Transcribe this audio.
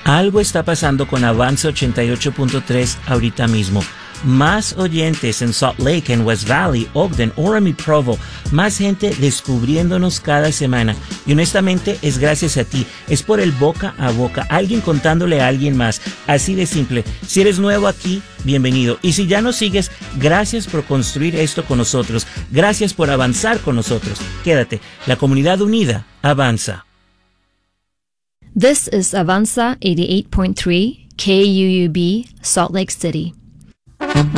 Algo está pasando con Avanza 88.3 ahorita mismo. Más oyentes en Salt Lake, en West Valley, Ogden, Orem y Provo. Más gente descubriéndonos cada semana. Y honestamente es gracias a ti. Es por el boca a boca. Alguien contándole a alguien más. Así de simple. Si eres nuevo aquí, bienvenido. Y si ya nos sigues, gracias por construir esto con nosotros. Gracias por avanzar con nosotros. Quédate. La comunidad unida avanza. This is Avanza 88.3 KUUB, Salt Lake City.